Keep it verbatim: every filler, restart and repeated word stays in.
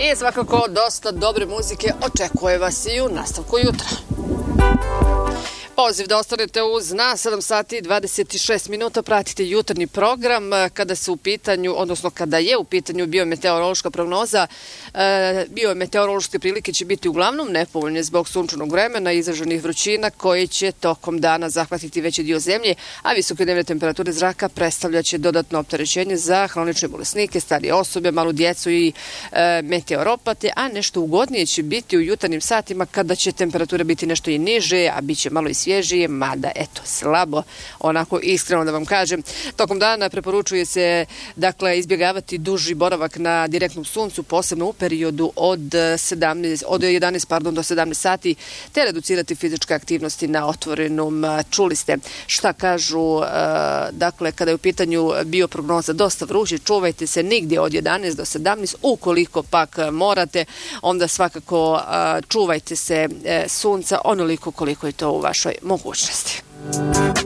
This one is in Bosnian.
I svakako dosta dobre muzike očekuje vas i u nastavku jutra. Poziv da ostanete uz nas, sedam sati i dvadeset šest minuta, pratite jutarnji program. Kada se u pitanju, odnosno kada je u pitanju biometeorološka prognoza, e, biometeorološke prilike će biti uglavnom nepovoljne zbog sunčanog vremena i izraženih vrućina koji će tokom dana zahvatiti veći dio zemlje, a visoke dnevne temperature zraka predstavljaće dodatno opterećenje za hronične bolesnike, starije osobe, malu djecu i e, meteoropate, a nešto ugodnije će biti u jutarnjim satima kada će temperature biti nešto i niže, a bit će malo i svježije, mada eto slabo, onako iskreno da vam kažem. Tokom dana preporučuje se dakle izbjegavati duži boravak na direktnom suncu, posebno u periodu od sedamnaest od jedanaest pardon do sedamnaest sati, te reducirati fizičke aktivnosti na otvorenom. Čuli ste šta kažu dakle kada je u pitanju bioprognoza dosta vruće, čuvajte se nigdje od jedanaest do sedamnaest, ukoliko pak morate onda svakako čuvajte se sunca onoliko koliko je to u vašoj mogućnosti.